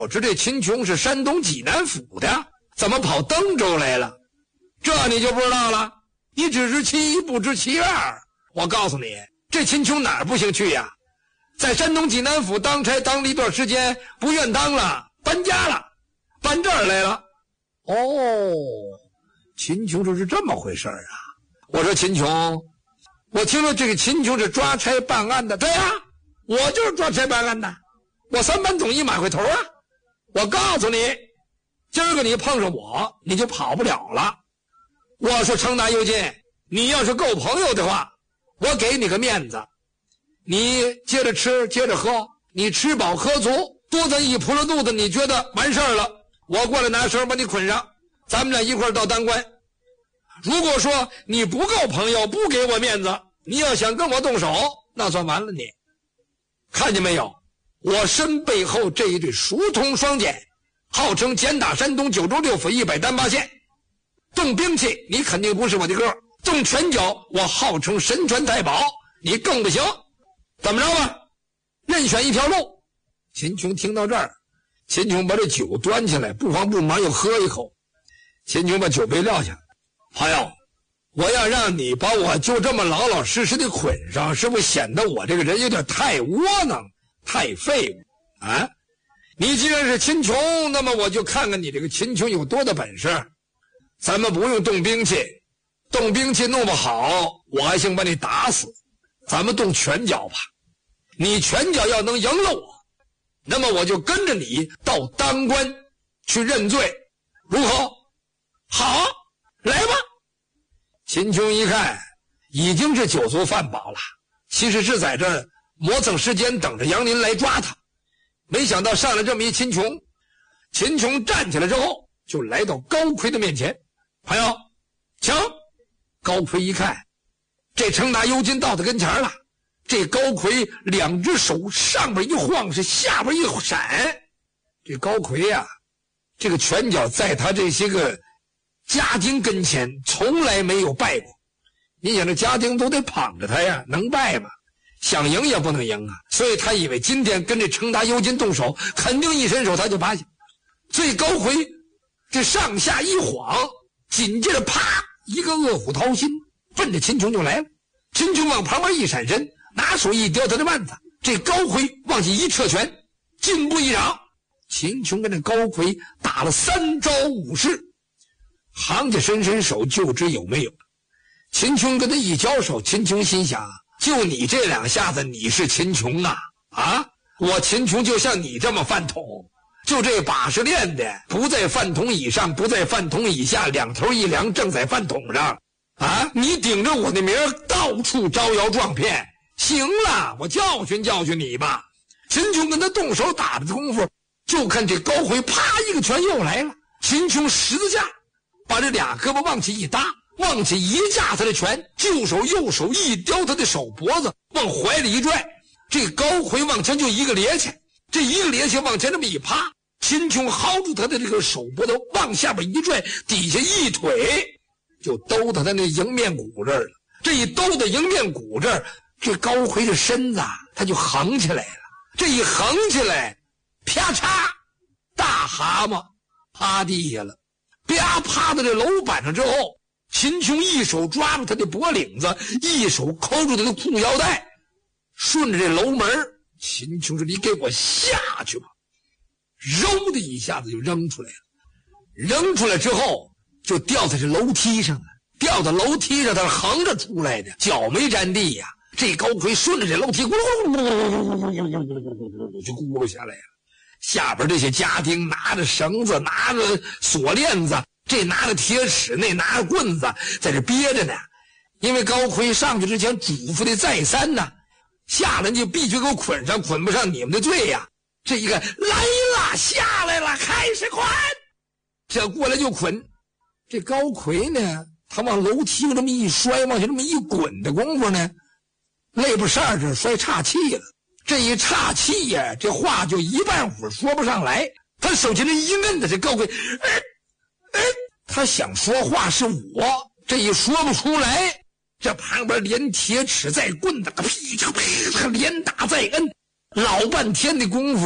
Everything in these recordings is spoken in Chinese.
我知这秦琼是山东济南府的，怎么跑登州来了？这你就不知道了，你只知其一不知其二。我告诉你，这秦琼哪儿不兴去呀？在山东济南府当差当了一段时间，不愿当了，搬家了，搬这儿来了。哦，秦琼就是这么回事啊。我说秦琼，我听说这个秦琼是抓差办案的。对啊，我就是抓差办案的，我三班总一马回头啊。我告诉你，今儿个你碰上我，你就跑不了了。我说程大右近，你要是够朋友的话，我给你个面子，你接着吃接着喝，你吃饱喝足，多咱一扑了肚子，你觉得完事儿了，我过来拿绳把你捆上，咱们俩一块儿到当官。如果说你不够朋友，不给我面子，你要想跟我动手，那算完了你。看见没有，我身背后这一对熟铜双锏，号称简打山东九州六府100单8县。动兵器你肯定不是我的个，动拳脚我号称神拳太保，你更不行。怎么着吧，任选一条路。秦琼听到这儿，秦琼把这酒端起来，不慌不忙又喝一口。秦琼把酒杯撂下，朋友，我要让你把我就这么老老实实的捆上，是不是显得我这个人有点太窝囊太废物啊？你既然是秦琼，那么我就看看你这个秦琼有多大本事。咱们不用动兵器，动兵器弄不好我还想把你打死，咱们动拳脚吧。你拳脚要能赢了我，那么我就跟着你到当官去认罪，如何？好，来吧。秦琼一看已经是酒足饭饱了，其实是在这磨蹭时间等着杨林来抓他。没想到上来这么一秦琼，秦琼站起来之后就来到高奎的面前。朋友，请。高奎一看这程大右近到他跟前了，这高奎两只手上边一晃，是下边一闪。这高奎呀，这个拳脚在他这些个家丁跟前从来没有败过。你想这家丁都得捧着他呀，能败吗？想赢也不能赢啊。所以他以为今天跟这程大右近动手，肯定一伸手他就趴下。所以高奎这上下一晃，紧接着啪一个饿虎掏心，奔着秦琼就来了。秦琼往旁边一闪身，拿手一叼他的腕子，这高奎往起一撤拳，进步一掌，秦琼跟这高奎打了3招5式。行家伸手就知有没有。秦琼跟他一交手，秦琼心想，就你这2下子你是秦琼啊？啊，我秦琼就像你这么饭桶，就这把式练的不在饭桶以上，不在饭桶以下，两头一量正在饭桶上啊！你顶着我的名到处招摇撞骗，行了，我教训教训你吧。秦琼跟他动手打的功夫，就看这高奎啪一个拳又来了。秦琼十字架把这俩胳膊往起一搭，往起一架他的拳，右手一叼他的手脖子，往怀里一拽，这高奎往前就一个趔趄，这一个趔趄往前这么一趴，秦琼薅住他的这个手脖子往下边一拽，底下一腿就兜到他那迎面骨这儿了。这一兜到迎面骨这儿，这高奎的身子他就横起来了。这一横起来，啪嚓，大蛤蟆趴地下了。啪趴到这楼板上之后，秦琼一手抓住他的脖领子，一手抠住他的裤腰带，顺着这楼门，秦琼说：“你给我下去吧！”揉的一下子就扔出来了。扔出来之后，就掉在这楼梯上了。掉到楼梯上，他是横着出来的，脚没沾地呀。这高奎顺着这楼梯，咕噜咕噜咕噜咕噜就咕噜下来了。下边这些家丁拿着绳子，拿着锁链子，这拿着铁尺，那拿着棍子，在这憋着呢。因为高奎上去之前嘱咐的再三呢，下来就必须给我捆上，捆不上你们的罪呀。这一个来了，下来了，开始捆，这过来就捆。这高奎呢，他往楼梯上这么一摔，往下这么一滚的功夫呢，肋巴扇这摔岔气了。这一岔气呀，这话就一半会儿说不上来。他手机这一摁的，这高奎，他想说话是我，这一说不出来。这旁边连铁尺再棍子，噼嚓噼嚓连打再摁，老半天的功夫，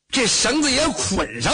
这绳子也捆上